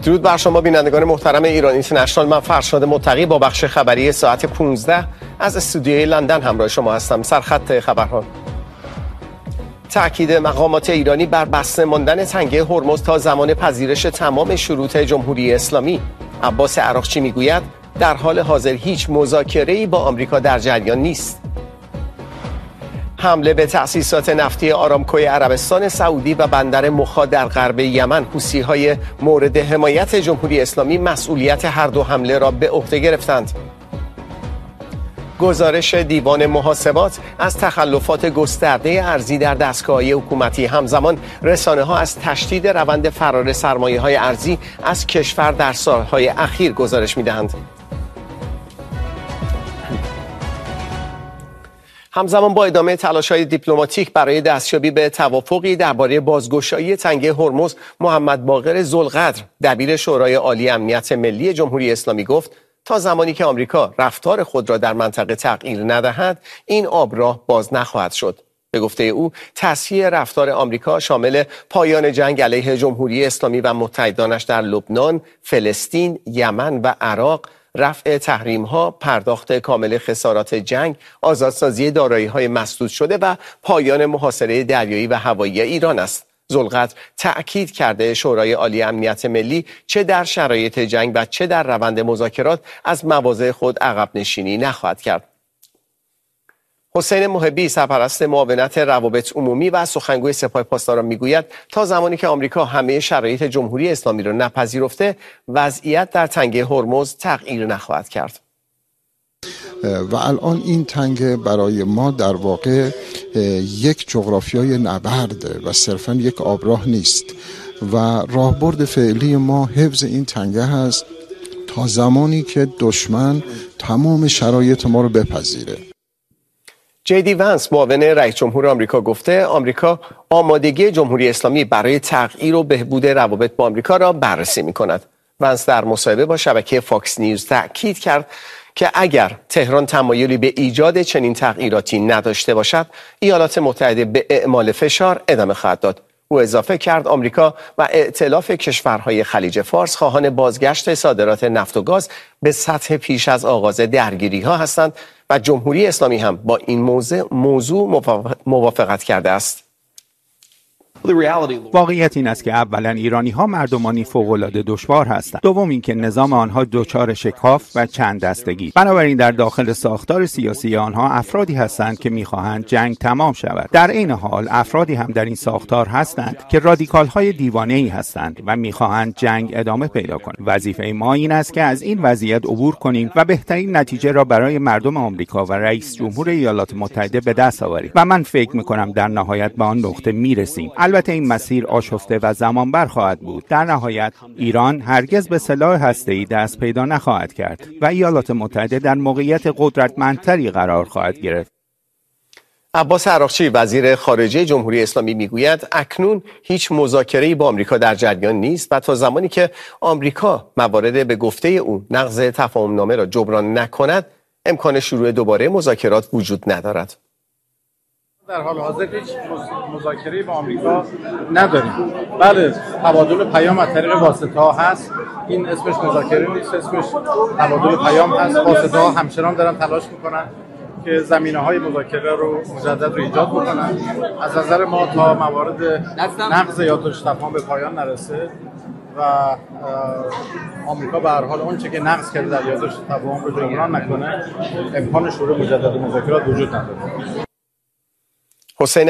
درود بر شما بینندگان محترم ایران اینترنشنال. من فرشاد متقی با بخش خبری ساعت 15 از استودیوی لندن همراه شما هستم. سرخط خبرها: تأکید مقامات ایرانی بر بسته ماندن تنگه هرمز تا زمان پذیرش تمام شروط جمهوری اسلامی. عباس عراقچی میگوید در حال حاضر هیچ مذاکره‌ای با آمریکا در جریان نیست. حمله به تأسیسات نفتی آرامکوی عربستان سعودی و بندر مخا در غرب یمن. حوثی‌های مورد حمایت جمهوری اسلامی مسئولیت هر دو حمله را به عهده گرفتند. گزارش دیوان محاسبات از تخلفات گسترده ارزی در دستگاه‌های حکومتی. همزمان رسانه‌ها از تشدید روند فرار سرمایه‌های ارزی از کشور در سال‌های اخیر گزارش می‌دهند. همزمان با ادامه تلاش‌های دیپلماتیک برای دستیابی به توافقی درباره بازگشایی تنگه هرمز، محمد باقر ذوالقدر دبیر شورای عالی امنیت ملی جمهوری اسلامی گفت تا زمانی که آمریکا رفتار خود را در منطقه تغییر ندهد این آبراه باز نخواهد شد. به گفته او تصحیح رفتار آمریکا شامل پایان جنگ علیه جمهوری اسلامی و متحدانش در لبنان، فلسطین، یمن و عراق، رفع تحریم‌ها، پرداخت کامل خسارات جنگ، آزادسازی دارایی‌های مسدود شده و پایان محاصره دریایی و هوایی ایران است. ذوالقدر تأکید کرده شورای عالی امنیت ملی چه در شرایط جنگ و چه در روند مذاکرات از مواضع خود عقب نشینی نخواهد کرد. حسین محبی سرپرست معاونت روابط عمومی و سخنگوی سپاه پاسداران میگوید تا زمانی که آمریکا همه شرایط جمهوری اسلامی را نپذیرفته وضعیت در تنگه هرمز تغییر نخواهد کرد. و الان این تنگه برای ما در واقع یک جغرافیای نبرد و صرفا یک آبراه نیست و راهبرد فعلی ما حفظ این تنگه هست تا زمانی که دشمن تمام شرایط ما رو بپذیره. JD Vance معاون رئیس جمهور آمریکا گفته آمریکا آمادگی جمهوری اسلامی برای تغییر و بهبود روابط با آمریکا را بررسی می‌کند. ونس در مصاحبه با شبکه فاکس نیوز تأکید کرد که اگر تهران تمایلی به ایجاد چنین تغییراتی نداشته باشد، ایالات متحده به اعمال فشار ادامه خواهد داد. او اضافه کرد آمریکا و ائتلاف کشورهای خلیج فارس خواهان بازگشت صادرات نفت و گاز به سطح پیش از آغاز درگیری‌ها هستند و جمهوری اسلامی هم با این موضوع موافقت کرده است. واقعیت این است که اولا ایرانی‌ها مردمانی فوق‌العاده دشوار هستند. دوم اینکه نظام آنها دچار شکاف و چند دستگی. بنابراین در داخل ساختار سیاسی آنها افرادی هستند که می‌خواهند جنگ تمام شود. در عین حال افرادی هم در این ساختار هستند که رادیکال‌های دیوانه‌ای هستند و می‌خواهند جنگ ادامه پیدا کند. وظیفه ما این است که از این وضعیت عبور کنیم و بهترین نتیجه را برای مردم آمریکا و رئیس جمهور ایالات متحده به دست آوریم. و من فکر می‌کنم در نهایت به آن نقطه می‌رسیم. البته این مسیر آشفته و زمانبر خواهد بود. در نهایت ایران هرگز به سلاح هسته‌ای دست پیدا نخواهد کرد و ایالات متحده در موقعیت قدرتمندتری قرار خواهد گرفت. عباس عراقچی وزیر خارجه جمهوری اسلامی میگوید اکنون هیچ مذاکره‌ای با آمریکا در جریان نیست و تا زمانی که آمریکا موارد به گفته او نقض تفاهم‌نامه را جبران نکند امکان شروع دوباره مذاکرات وجود ندارد. در حال حاضر هیچ مذاکره‌ای با آمریکا نداریم. بله، تبادل پیام از طریق واسطه‌ها هست. این اسمش مذاکره نیست، اسمش تبادل پیام هست. واسطه‌ها همچنان دارن تلاش میکنن که زمینه‌های مذاکره رو مجدد رو ایجاد بکنن. از نظر ما تا موارد نقض یادداشت تفاهم به پایان نرسه و آمریکا به هر حال اونچه که نقض کرده در یادداشت تفاهم رو جبران نکنه، امکان شروع مجدد مذاکرات وجود نداره. حسین